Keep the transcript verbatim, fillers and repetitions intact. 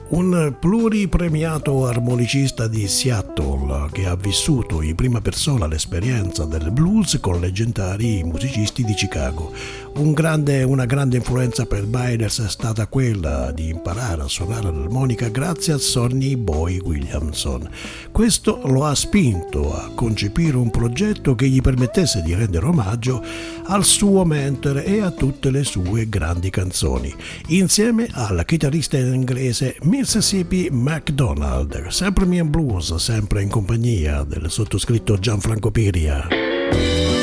Un pluripremiato armonicista di Seattle che ha vissuto in prima persona l'esperienza del blues con leggendari musicisti di Chicago. Un grande, una grande influenza per Byers è stata quella di imparare a suonare l'armonica grazie a Sonny Boy Williamson. Questo lo ha spinto a concepire un progetto che gli permettesse di rendere omaggio al suo mentore e a tutte le sue grandi canzoni, insieme al chitarrista inglese Mississippi MacDonald. Sempre Mian Blues, sempre in compagnia del sottoscritto Gianfranco Piria.